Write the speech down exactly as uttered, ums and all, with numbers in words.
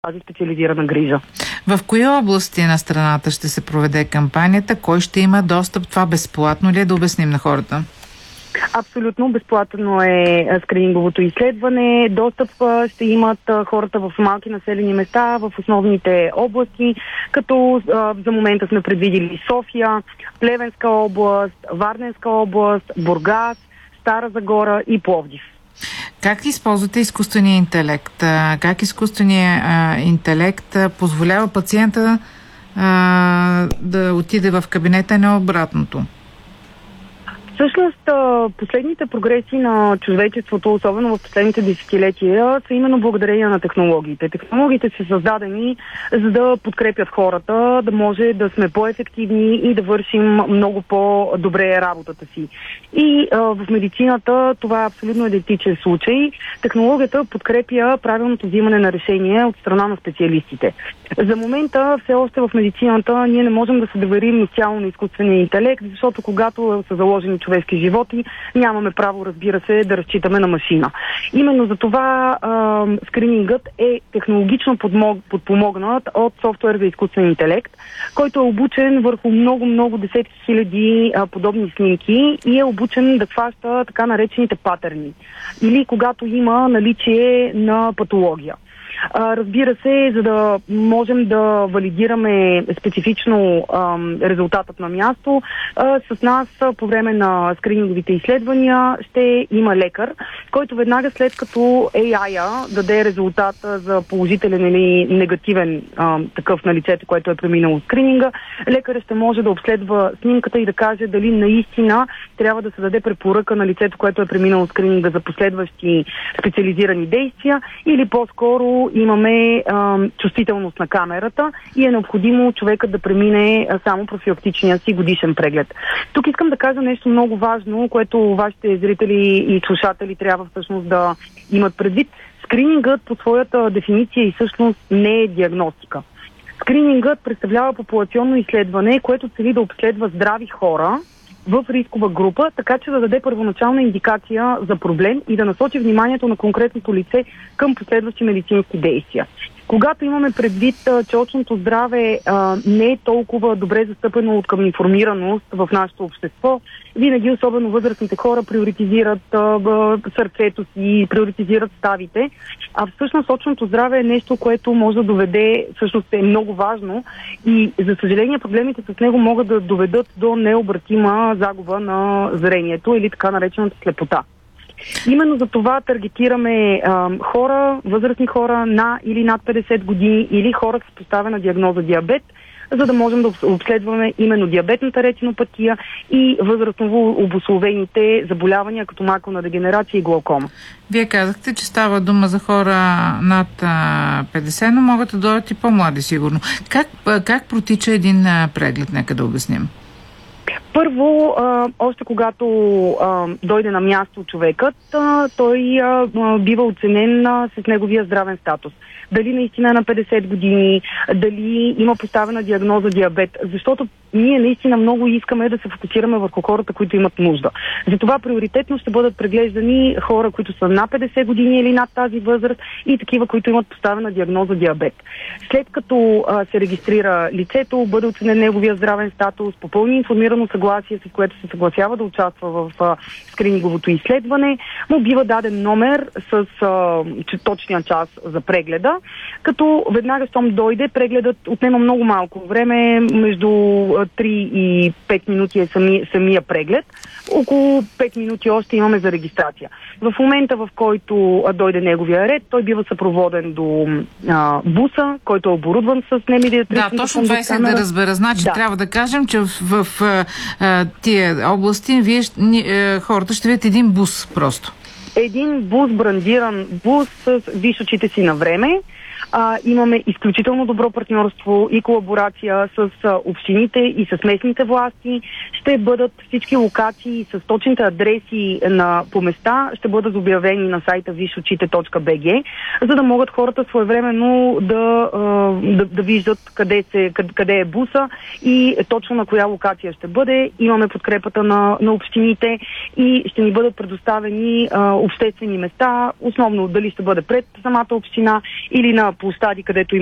тази специализирана грижа. В кои области на страната ще се проведе кампанията? Кой ще има достъп? Това безплатно ли е, да обясним на хората? Абсолютно безплатно е скрининговото изследване. Достъп ще имат хората в малки населени места, в основните области, като а, за момента сме предвидили София, Плевенска област, Варненска област, Бургас, Стара Загора и Пловдив. Как използвате изкуствения интелект? Как изкуственият интелект позволява пациента а, да отиде в кабинета, не обратното? Всъщност, последните прогреси на човечеството, особено в последните десетилетия, са именно благодарение на технологиите. Технологиите са създадени, за да подкрепят хората, да може да сме по-ефективни и да вършим много по-добре работата си. И а, в медицината това е абсолютно идентичен случай. Технологията подкрепя правилното взимане на решение от страна на специалистите. За момента все още в медицината ние не можем да се доверим изцяло на изкуствения интелект, защото когато са заложени човешки животи, нямаме право, разбира се, да разчитаме на машина. Именно за това а, скринингът е технологично подмог, подпомогнат от софтуер за изкуствен интелект, който е обучен върху много-много десетки хиляди а, подобни снимки и е обучен да хваща така наречените патърни. Или когато има наличие на патология. А, разбира се, за да можем да валидираме специфично а, резултатът на място, а, с нас а, по време на скрининговите изследвания ще има лекар, който веднага след като Ей Ай-а даде резултата за положителен или негативен а, такъв на лицето, което е преминало скрининга, лекарът ще може да обследва снимката и да каже дали наистина трябва да се даде препоръка на лицето, което е преминало скрининга за последващи специализирани действия, или по-скоро имаме а, чувствителност на камерата и е необходимо човекът да премине а, само профилактичния си годишен преглед. Тук искам да кажа нещо много важно, което вашите зрители и слушатели трябва всъщност да имат предвид. Скринингът по своята дефиниция и всъщност не е диагностика. Скринингът представлява популационно изследване, което цели да обследва здрави хора в рискова група, така че да даде първоначална индикация за проблем и да насочи вниманието на конкретното лице към последващи медицински действия. Когато имаме предвид, че очното здраве а, не е толкова добре застъпено от към информираност в нашето общество, винаги особено възрастните хора приоритизират а, сърцето си, приоритизират ставите, а всъщност очното здраве е нещо, което може да доведе, всъщност е много важно и за съжаление проблемите с него могат да доведат до необратима загуба на зрението или така наречената слепота. Именно за това таргетираме а, хора, възрастни хора на или над петдесет години или хора с поставена диагноза диабет, за да можем да обследваме именно диабетната ретинопатия и възрастново обусловените заболявания, като макулна дегенерация и глаукома. Вие казахте, че става дума за хора над петдесет, но могат да дойдат и по-млади сигурно. Как, как протича един преглед? Нека да обясним. Първо, а, още когато а, дойде на място човекът, а, той а, бива оценен а, с неговия здравен статус. Дали наистина е на петдесет години, дали има поставена диагноза диабет, защото ние наистина много искаме да се фокусираме върху хората, които имат нужда. Затова приоритетно ще бъдат преглеждани хора, които са на петдесет години или над тази възраст и такива, които имат поставена диагноза диабет. След като а, се регистрира лицето, бъде оценен неговия здравен статус, попълни информирано съгласие, с което се съгласява да участва в а, скрининговото изследване, му бива даден номер с а, точния час за прегледа, като веднага, щом дойде, прегледът отнема много малко време, между три и пет минути е сами, самия преглед. Около пет минути още имаме за регистрация. В момента, в който дойде неговия ред, той бива съпроводен до а, буса, който е оборудван с немедиатричната Да, точно това исках да разбера. Значи да. Трябва да кажем, че в, в, в а, тия области вие, ни, а, хората ще видят един бус просто. Един бус, брандиран бус с виж очите си на време. А, имаме изключително добро партньорство и колаборация с а, общините и с местните власти. Ще бъдат всички локации с точните адреси на, по места, ще бъдат обявени на сайта виж очите точка би джи, за да могат хората своевременно да, а, да, да виждат къде, се, къде, къде е буса и точно на коя локация ще бъде. Имаме подкрепата на, на общините и ще ни бъдат предоставени а, обществени места, основно дали ще бъде пред самата община или на по стади, където има